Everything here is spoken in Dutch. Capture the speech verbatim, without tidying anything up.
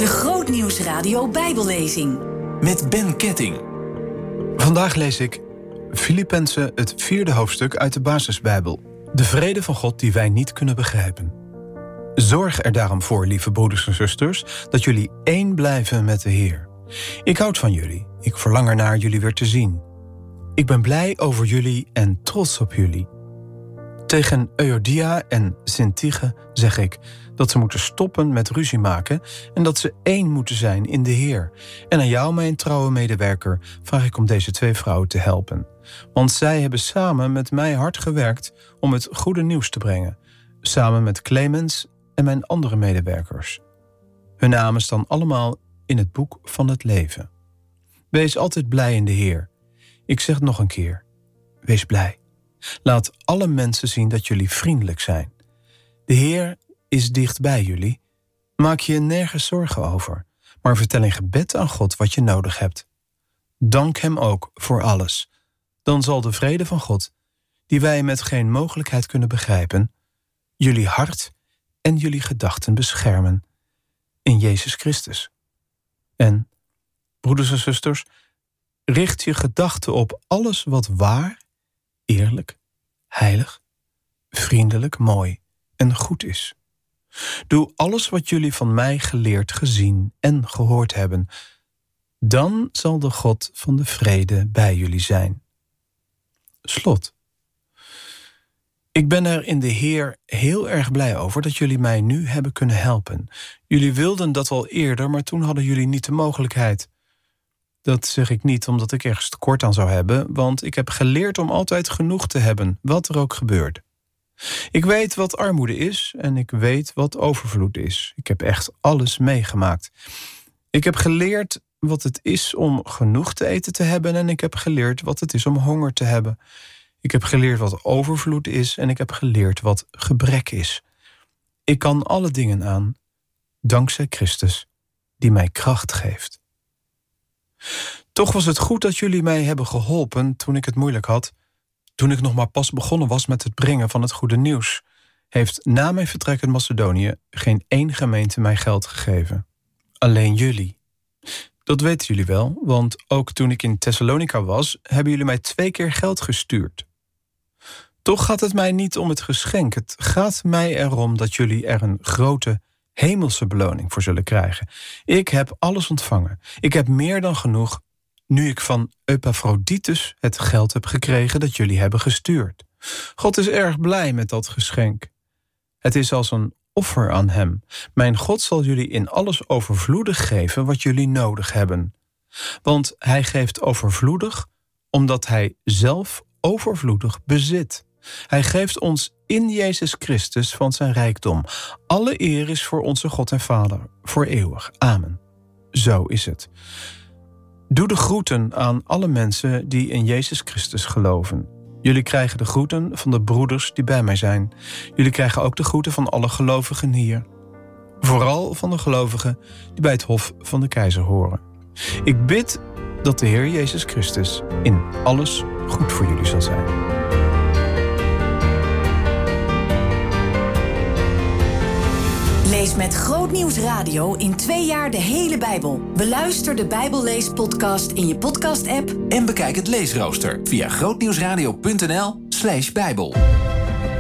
De Grootnieuws Radio Bijbellezing. Met Ben Ketting. Vandaag lees ik Filippenzen, het vierde hoofdstuk uit de Basisbijbel. De vrede van God die wij niet kunnen begrijpen. Zorg er daarom voor, lieve broeders en zusters, dat jullie één blijven met de Heer. Ik houd van jullie. Ik verlang ernaar jullie weer te zien. Ik ben blij over jullie en trots op jullie. Tegen Euodia en Syntyche zeg ik dat ze moeten stoppen met ruzie maken en dat ze één moeten zijn in de Heer. En aan jou, mijn trouwe medewerker, vraag ik om deze twee vrouwen te helpen. Want zij hebben samen met mij hard gewerkt om het goede nieuws te brengen. Samen met Clemens en mijn andere medewerkers. Hun namen staan allemaal in het boek van het leven. Wees altijd blij in de Heer. Ik zeg het nog een keer. Wees blij. Laat alle mensen zien dat jullie vriendelijk zijn. De Heer is dicht bij jullie. Maak je nergens zorgen over, maar vertel in gebed aan God wat je nodig hebt. Dank Hem ook voor alles. Dan zal de vrede van God, die wij met geen mogelijkheid kunnen begrijpen, jullie hart en jullie gedachten beschermen in Jezus Christus. En, broeders en zusters, richt je gedachten op alles wat waar, eerlijk, heilig, vriendelijk, mooi en goed is. Doe alles wat jullie van mij geleerd, gezien en gehoord hebben. Dan zal de God van de vrede bij jullie zijn. Slot. Ik ben er in de Heer heel erg blij over dat jullie mij nu hebben kunnen helpen. Jullie wilden dat al eerder, maar toen hadden jullie niet de mogelijkheid. Dat zeg ik niet omdat ik ergens tekort aan zou hebben, want ik heb geleerd om altijd genoeg te hebben, wat er ook gebeurt. Ik weet wat armoede is en ik weet wat overvloed is. Ik heb echt alles meegemaakt. Ik heb geleerd wat het is om genoeg te eten te hebben en ik heb geleerd wat het is om honger te hebben. Ik heb geleerd wat overvloed is en ik heb geleerd wat gebrek is. Ik kan alle dingen aan, dankzij Christus, die mij kracht geeft. Toch was het goed dat jullie mij hebben geholpen toen ik het moeilijk had. Toen ik nog maar pas begonnen was met het brengen van het goede nieuws, heeft na mijn vertrek uit Macedonië geen één gemeente mij geld gegeven. Alleen jullie. Dat weten jullie wel, want ook toen ik in Thessalonica was, hebben jullie mij twee keer geld gestuurd. Toch gaat het mij niet om het geschenk. Het gaat mij erom dat jullie er een grote hemelse beloning voor zullen krijgen. Ik heb alles ontvangen. Ik heb meer dan genoeg, nu ik van Epaphroditus het geld heb gekregen dat jullie hebben gestuurd. God is erg blij met dat geschenk. Het is als een offer aan Hem. Mijn God zal jullie in alles overvloedig geven wat jullie nodig hebben. Want Hij geeft overvloedig, omdat Hij zelf overvloedig bezit. Hij geeft ons in Jezus Christus van zijn rijkdom. Alle eer is voor onze God en Vader, voor eeuwig. Amen. Zo is het. Doe de groeten aan alle mensen die in Jezus Christus geloven. Jullie krijgen de groeten van de broeders die bij mij zijn. Jullie krijgen ook de groeten van alle gelovigen hier. Vooral van de gelovigen die bij het hof van de keizer horen. Ik bid dat de Heer Jezus Christus in alles goed voor jullie zal zijn. Lees met Grootnieuws Radio in twee jaar de hele Bijbel. Beluister de Bijbelleespodcast in je podcast-app. En bekijk het leesrooster via grootnieuwsradio punt n l slash bijbel.